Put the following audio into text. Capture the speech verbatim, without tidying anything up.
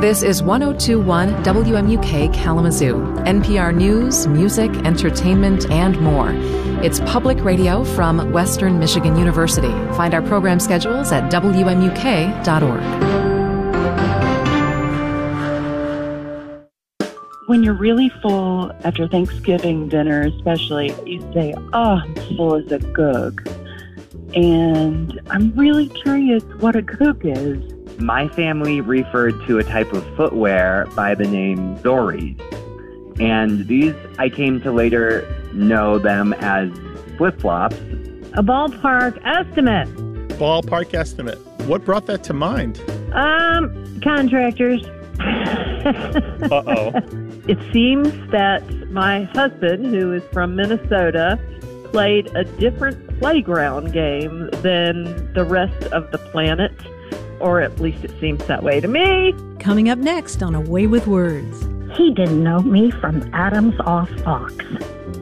This is one oh two point one W M U K Kalamazoo, N P R News, music, entertainment, and more. It's public radio from Western Michigan University. Find our program schedules at W M U K dot org. When you're really full after Thanksgiving dinner, especially, you say, oh, I'm full as a goog. And I'm really curious what a goog is. My family referred to a type of footwear by the name Dories. And these, I came to later know them as flip-flops. A ballpark estimate. Ballpark estimate. What brought that to mind? Um, contractors. Uh-oh. It seems that my husband, who is from Minnesota, played a different playground game than the rest of the planet, or at least it seems that way to me. Coming up next on A Way with Words. He didn't know me from Adam's off fox.